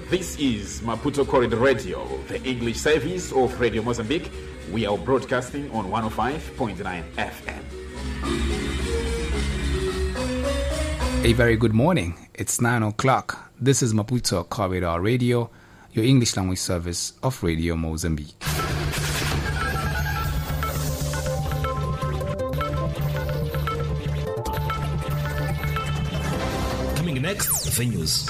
This is Maputo Corridor Radio, the English service of Radio Mozambique. We are broadcasting on 105.9 FM. A very good morning. It's 9 o'clock. This is Maputo Corridor Radio, your English language service of Radio Mozambique. Coming next, the news.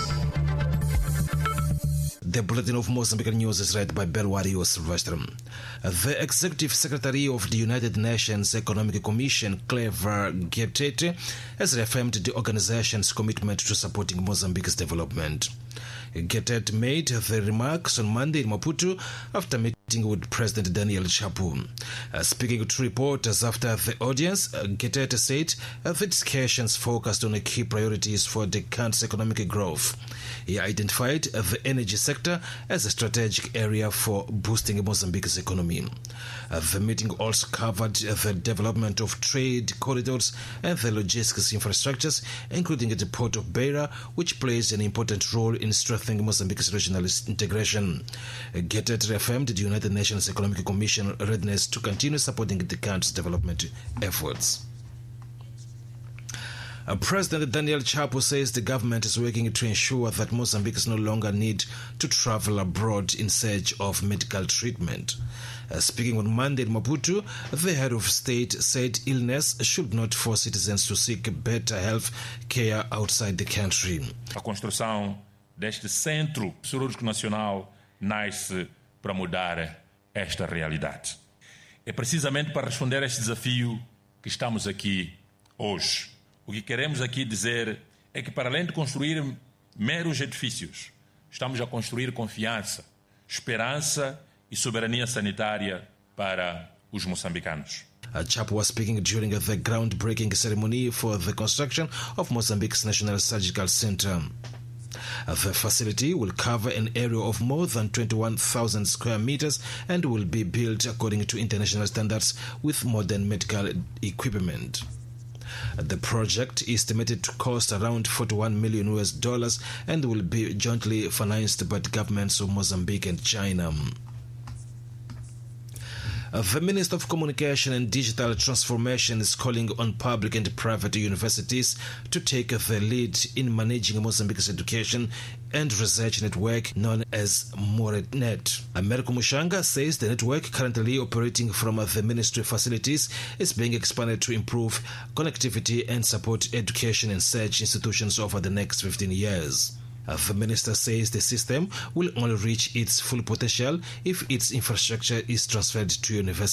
The Bulletin of Mozambique News is read by Belwario Silvestre. The Executive Secretary of the United Nations Economic Commission, Clever Getete, has reaffirmed the organization's commitment to supporting Mozambique's development. Getete made the remarks on Monday in Maputo after meeting with President Daniel Chapo. Speaking to reporters after the audience, Getete said the discussions focused on the key priorities for the country's economic growth. He identified the energy sector as a strategic area for boosting Mozambique's economy. The meeting also covered the development of trade corridors and the logistics infrastructures, including the port of Beira, which plays an important role in strengthening Mozambique's regional integration. Getete reaffirmed the United Nations Economic Commission readiness to continue supporting the country's development efforts. President Daniel Chapo says the government is working to ensure that Mozambiqueans no longer need to travel abroad in search of medical treatment. Speaking on Monday in Maputo, the head of state said illness should not force citizens to seek better health care outside the country. A construção deste Centro Cirúrgico Nacional nasce para mudar esta realidade. É precisamente para responder a este desafio que estamos aqui hoje. O que queremos aqui dizer é que, para além de construir meros edifícios, estamos a construir confiança, esperança e soberania sanitária para os moçambicanos. Chapo was speaking during the groundbreaking ceremony for the construction of Mozambique's National Surgical Center. The facility will cover an area of more than 21,000 square meters and will be built according to international standards with modern medical equipment. The project is estimated to cost around $41 million and will be jointly financed by the governments of Mozambique and China. The Minister of Communication and Digital Transformation is calling on public and private universities to take the lead in managing Mozambique's education and research network known as MoreNet. Americo Mushanga says the network currently operating from the ministry facilities is being expanded to improve connectivity and support education and research institutions over the next 15 years. The minister says the system will only reach its full potential if its infrastructure is transferred to universities.